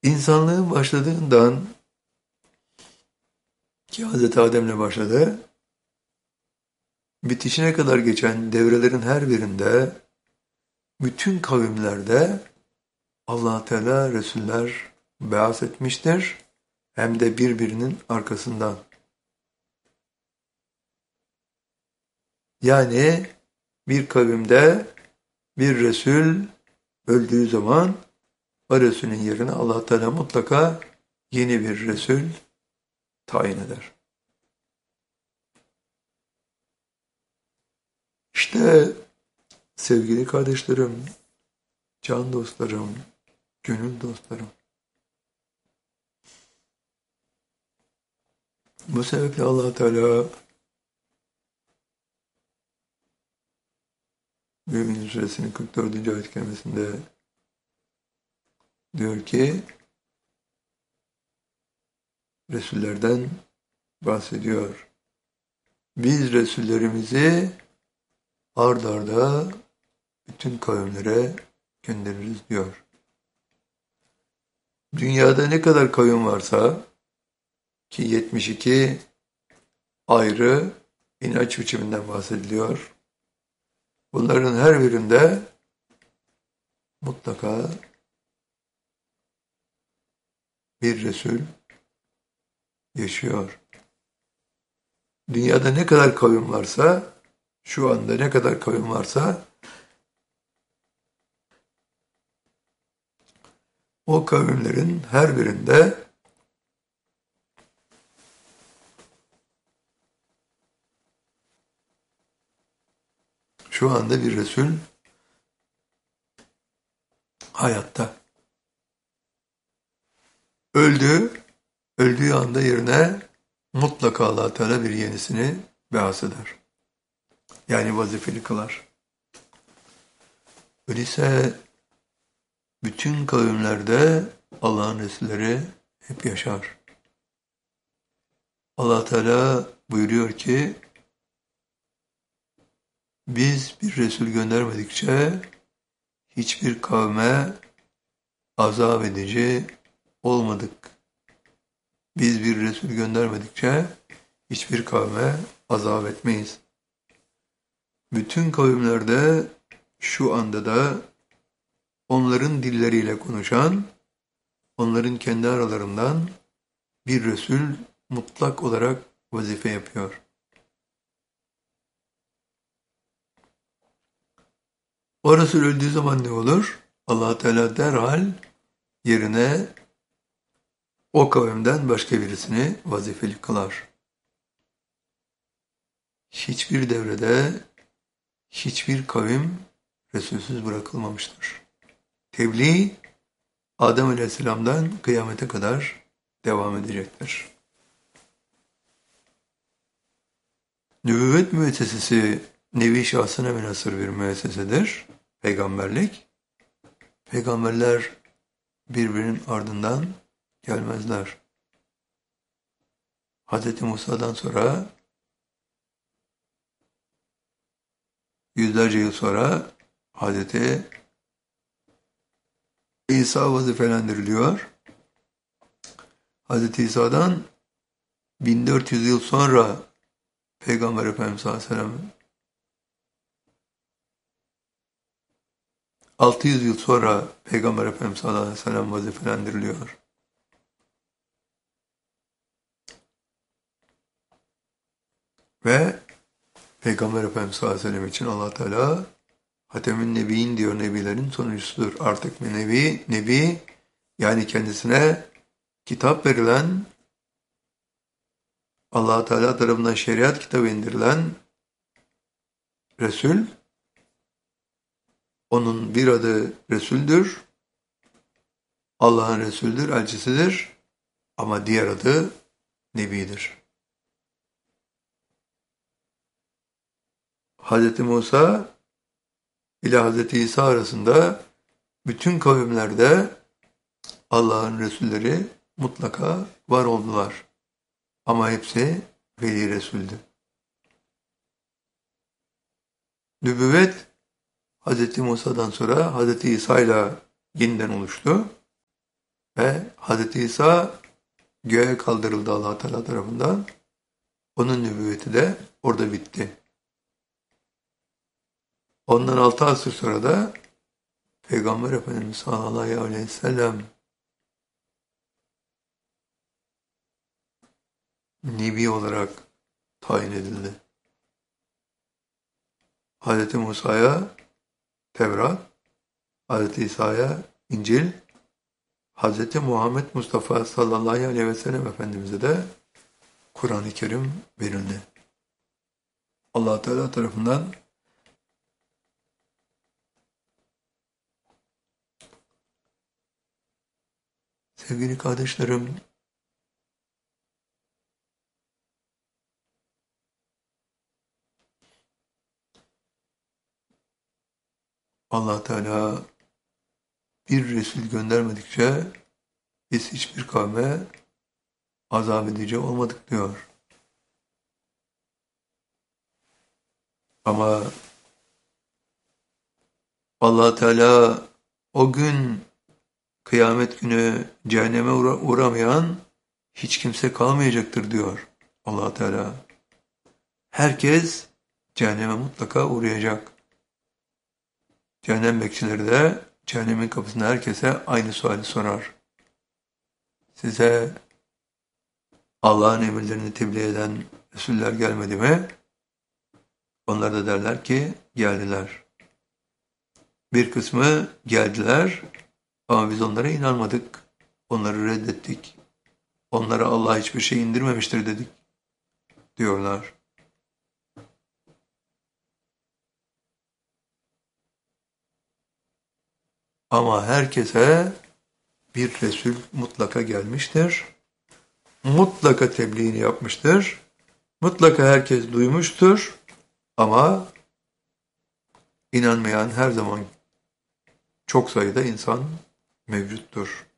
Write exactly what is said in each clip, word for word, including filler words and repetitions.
İnsanlığın başladığından ki Hazreti Adem'le başladı, bitişine kadar geçen devrelerin her birinde, bütün kavimlerde Allah Teala Resuller beas etmiştir. Hem de birbirinin arkasından. Yani bir kavimde bir Resul öldüğü zaman o Resulün yerine Allah Teala mutlaka yeni bir Resul tayin eder. İşte sevgili kardeşlerim, can dostlarım, gönül dostlarım. Bu sebeple Allah Teala Mü'min Suresinin kırk dördüncü ayet kerimesinde diyor ki, Resullerden bahsediyor. Biz Resullerimizi ard arda bütün kavimlere göndeririz diyor. Dünyada ne kadar kavim varsa ki yetmiş iki ayrı inanç biçiminden bahsediliyor. Bunların her birinde mutlaka bir Resul yaşıyor. Dünyada ne kadar kavim varsa, şu anda ne kadar kavim varsa, o kavimlerin her birinde şu anda bir Resul hayatta. Öldü, öldüğü anda yerine mutlaka Allah Teala bir yenisini beas eder. Yani vazifeli kılar. Öyleyse bütün kavimlerde Allah'ın Resulleri hep yaşar. Allah Teala buyuruyor ki, biz bir Resul göndermedikçe hiçbir kavme azap edici olmadık. Biz bir Resul göndermedikçe hiçbir kavme azap etmeyiz. Bütün kavimlerde şu anda da onların dilleriyle konuşan, onların kendi aralarından bir Resul mutlak olarak vazife yapıyor. O Resul öldüğü zaman ne olur? Allah Teala derhal yerine o kavimden başka birisini vazifeli kılar. Hiçbir devrede hiçbir kavim Resulsüz bırakılmamıştır. Tebliğ Adem Aleyhisselam'dan kıyamete kadar devam edecektir. Nübüvvet müessesesi nevi şahsına münhasır bir müessesedir. Peygamberlik. Peygamberler birbirinin ardından gelmezler. Hz. Musa'dan sonra yüzlerce yıl sonra Hz. İsa vazifelendiriliyor. Hz. İsa'dan bin dört yüz yıl sonra Peygamber Efendimiz sallallahu aleyhi ve sellem, altı yüz yıl sonra Peygamber Efendimiz sallallahu aleyhi ve sellem vazifelendiriliyor. Ve Peygamber Efendimiz sallallahu aleyhi ve sellem için Allah Teala Hatemün Nebiyin diyor, nebilerin sonuncusudur. Artık bir nebi, nebi yani kendisine kitap verilen, Allah Teala tarafından şeriat kitabı indirilen Resul, onun bir adı Resul'dür, Allah'ın Resul'dür, elçisidir ama diğer adı Nebidir. Hz. Musa ile Hz. İsa arasında bütün kavimlerde Allah'ın Resulleri mutlaka var oldular. Ama hepsi veli Resul'dü. Nübüvvet Hz. Musa'dan sonra Hz. İsa ile yeniden oluştu. Ve Hazreti İsa göğe kaldırıldı Allah Teala tarafından. Onun nübüvveti de orada bitti. Ondan altı asır sonra da Peygamber Efendimiz sallallahu aleyhi ve sellem Nebi olarak tayin edildi. Hazreti Musa'ya Tevrat, Hazreti İsa'ya İncil, Hazreti Muhammed Mustafa sallallahu aleyhi ve sellem Efendimiz'e de Kur'an-ı Kerim verildi. Allah Teala tarafından sevgili kardeşlerim, Allah Teala bir Resul göndermedikçe biz hiçbir kavme azap edici olmadık diyor. Ama Allah Teala o gün kıyamet günü cehenneme uğra uğramayan hiç kimse kalmayacaktır diyor Allah Teala. Herkes cehenneme mutlaka uğrayacak. Cehennem bekçileri de cehennemin kapısında herkese aynı suali sorar. Size Allah'ın emirlerini tebliğ eden Resuller gelmedi mi? Onlar da derler ki geldiler. Bir kısmı geldiler ama biz onlara inanmadık. Onları reddettik. Onlara Allah hiçbir şey indirmemiştir dedik diyorlar. Ama herkese bir Resul mutlaka gelmiştir. Mutlaka tebliğini yapmıştır. Mutlaka herkes duymuştur. Ama inanmayan her zaman çok sayıda insan mevcuttur.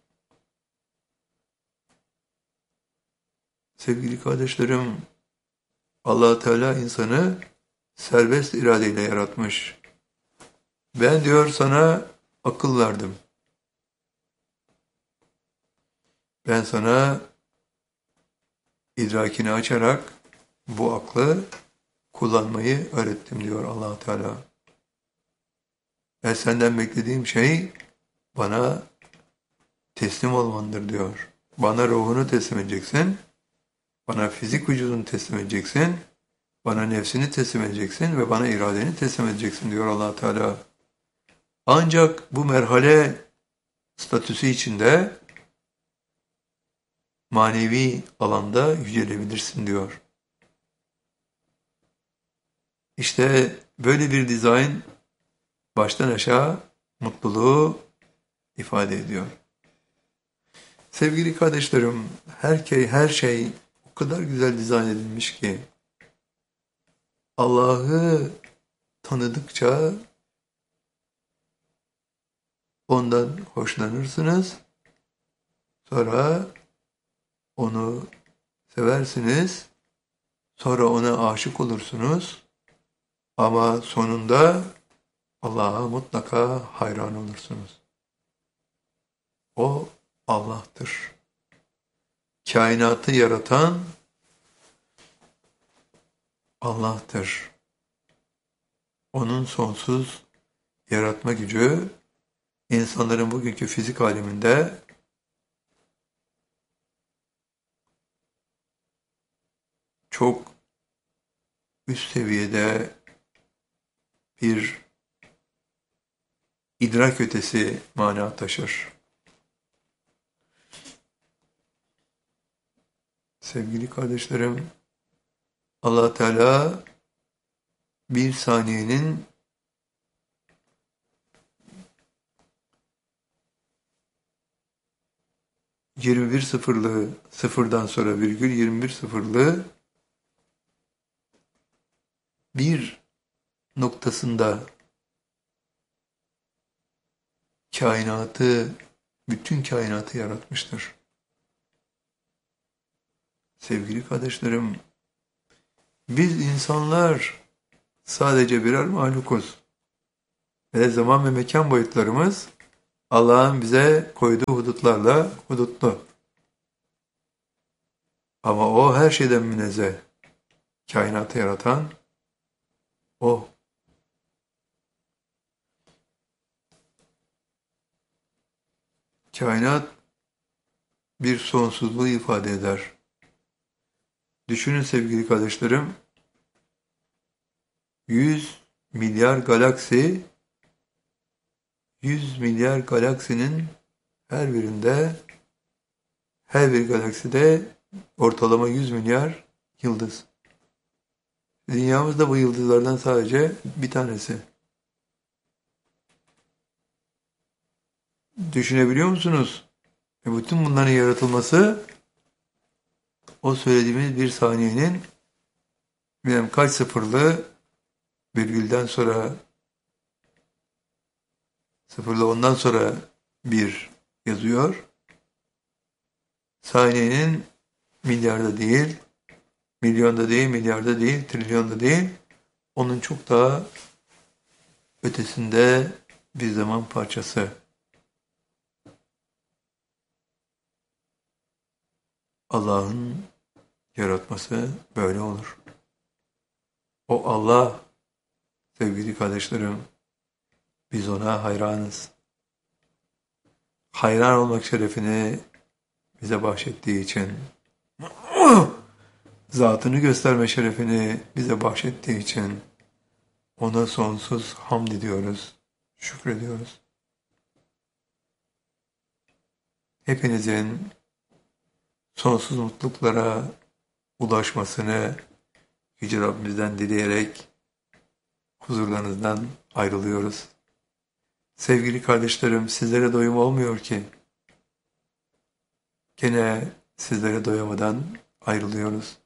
Sevgili kardeşlerim, Allah Teala insanı serbest iradeyle yaratmış. Ben diyor sana akıl verdim. Ben sana idrakini açarak bu aklı kullanmayı öğrettim diyor Allah Teala. Ben senden beklediğim şey bana teslim olmandır diyor. Bana ruhunu teslim edeceksin. Bana fizik vücudunu teslim edeceksin. Bana nefsini teslim edeceksin ve bana iradeni teslim edeceksin diyor Allah Teala. Ancak bu merhale statüsü içinde manevi alanda yücelebilirsin diyor. İşte böyle bir dizayn baştan aşağı mutluluğu ifade ediyor. Sevgili kardeşlerim, her şey, her şey o kadar güzel dizayn edilmiş ki Allah'ı tanıdıkça ondan hoşlanırsınız. Sonra onu seversiniz. Sonra ona aşık olursunuz. Ama sonunda Allah'a mutlaka hayran olursunuz. O Allah'tır. Kainatı yaratan Allah'tır. Onun sonsuz yaratma gücü insanların bugünkü fizik aleminde çok üst seviyede bir idrak ötesi mana taşır. Sevgili kardeşlerim, Allah Teala bir saniyenin yirmi bir sıfırlığı, sıfırdan sonra virgül yirmi bir sıfırlığı bir noktasında kainatı, bütün kainatı yaratmıştır. Sevgili kardeşlerim, biz insanlar sadece birer mahlukuz. Ve zaman ve mekan boyutlarımız Allah'ın bize koyduğu hudutlarla hudutlu. Ama o her şeyden münezzeh. Kainatı yaratan o. Kainat bir sonsuzluğu ifade eder. Düşünün sevgili kardeşlerim, yüz milyar galaksi, yüz milyar galaksinin her birinde, her bir galakside ortalama yüz milyar yıldız. Dünyamız da bu yıldızlardan sadece bir tanesi. Düşünebiliyor musunuz? E bütün bunların yaratılması o söylediğimiz bir saniyenin bilmem kaç sıfırlı virgülden sonra sıfırlı ondan sonra bir yazıyor. Saniyenin milyarda değil, milyonda değil, milyarda değil, trilyonda değil, onun çok daha ötesinde bir zaman parçası. Allah'ın yaratması böyle olur. O Allah, sevgili kardeşlerim, biz ona hayranız. Hayran olmak şerefini bize bahşettiği için, zatını gösterme şerefini bize bahşettiği için ona sonsuz hamd ediyoruz, şükrediyoruz. Hepinizin sonsuz mutluluklara ulaşmasını Yüce Rabbimizden dileyerek huzurlarınızdan ayrılıyoruz. Sevgili kardeşlerim, sizlere doyum olmuyor ki. Gene sizlere doyamadan ayrılıyoruz.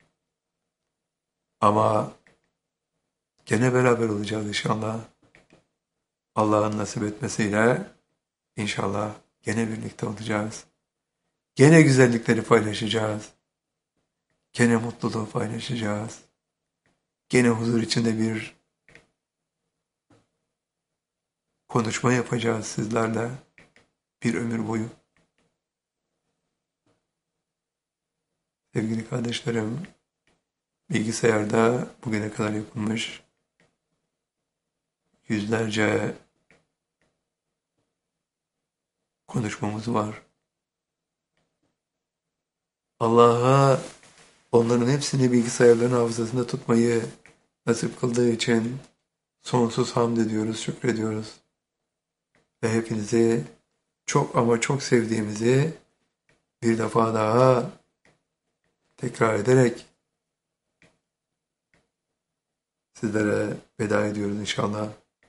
Ama gene beraber olacağız inşallah. Allah'ın nasip etmesiyle inşallah gene birlikte olacağız. Gene güzellikleri paylaşacağız. Gene mutluluğu paylaşacağız. Gene huzur içinde bir konuşma yapacağız sizlerle bir ömür boyu. Sevgili kardeşlerim, bilgisayarda bugüne kadar yapılmış yüzlerce konuşmamız var. Allah'a onların hepsini bilgisayarların hafızasında tutmayı nasip kıldığı için sonsuz hamd ediyoruz, şükrediyoruz. Ve hepinizi çok ama çok sevdiğimizi bir defa daha tekrar ederek sizlere veda ediyoruz inşallah.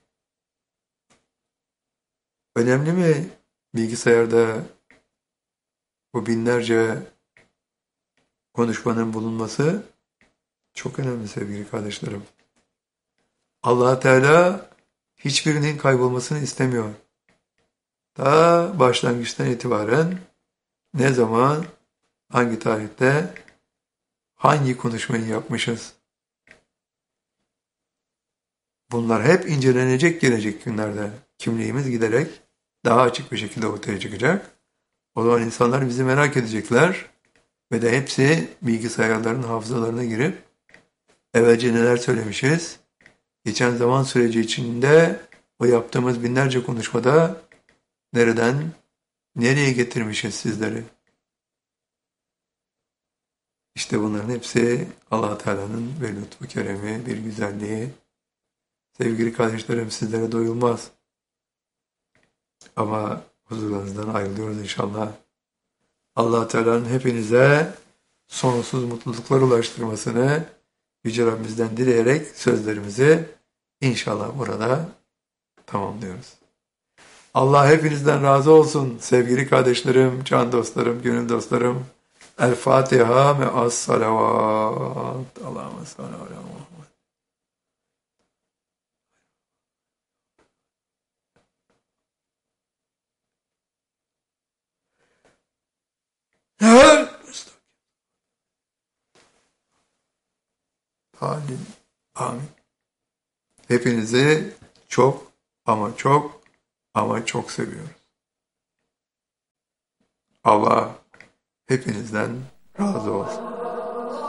Önemli mi bilgisayarda bu binlerce konuşmanın bulunması? Çok önemli sevgili kardeşlerim. Allah Teala hiçbirinin kaybolmasını istemiyor. Ta başlangıçtan itibaren ne zaman, hangi tarihte, hangi konuşmayı yapmışız? Bunlar hep incelenecek gelecek günlerde. Kimliğimiz giderek daha açık bir şekilde ortaya çıkacak. O zaman insanlar bizi merak edecekler ve de hepsi bilgisayarların hafızalarına girip evvelce neler söylemişiz, geçen zaman süreci içinde o yaptığımız binlerce konuşmada nereden, nereye getirmişiz sizleri? İşte bunların hepsi Allah Teala'nın bir lütfu keremi, bir güzelliği. Sevgili kardeşlerim, sizlere doyulmaz. Ama huzurlarınızdan ayrılıyoruz inşallah. Allah Teala'nın hepinize sonsuz mutluluklar ulaştırmasını Yüce Rabbimizden dileyerek sözlerimizi inşallah burada tamamlıyoruz. Allah hepinizden razı olsun sevgili kardeşlerim, can dostlarım, gönül dostlarım. El Fatiha ve as salavat. Allahümme salli ala Muhammed. Amin. Amin. Hepinizi çok ama çok ama çok seviyorum. Allah hepinizden razı olsun.